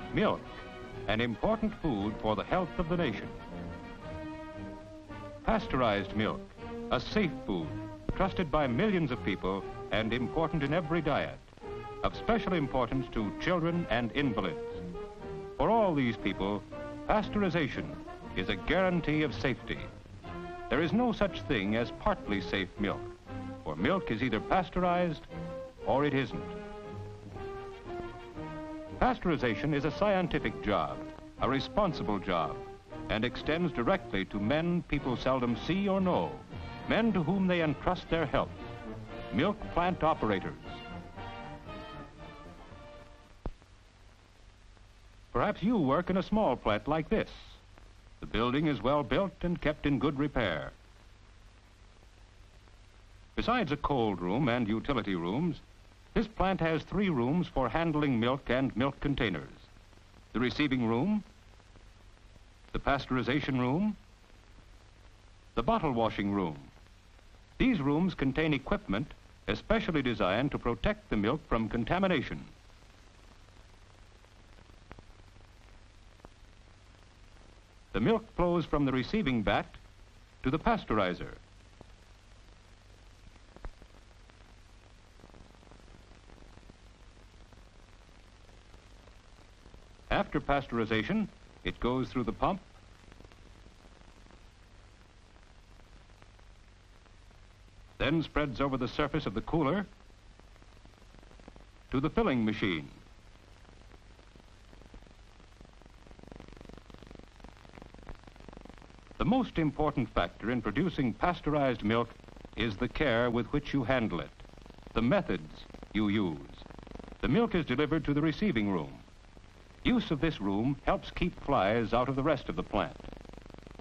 Milk, an important food for the health of the nation. Pasteurized milk, a safe food, trusted by millions of people and important in every diet, of special importance to children and invalids. For all these people, pasteurization is a guarantee of safety. There is no such thing as partly safe milk, for milk is either pasteurized or it isn't. Pasteurization is a scientific job, a responsible job, and extends directly to men people seldom see or know, men to whom they entrust their health, milk plant operators. Perhaps you work in a small plant like this. The building is well built and kept in good repair. Besides a cold room and utility rooms, this plant has 3 rooms for handling milk and milk containers. The receiving room, the pasteurization room, the bottle washing room. These rooms contain equipment especially designed to protect the milk from contamination. The milk flows from the receiving vat to the pasteurizer. After pasteurization, it goes through the pump, then spreads over the surface of the cooler to the filling machine. The most important factor in producing pasteurized milk is the care with which you handle it, the methods you use. The milk is delivered to the receiving room. Use of this room helps keep flies out of the rest of the plant.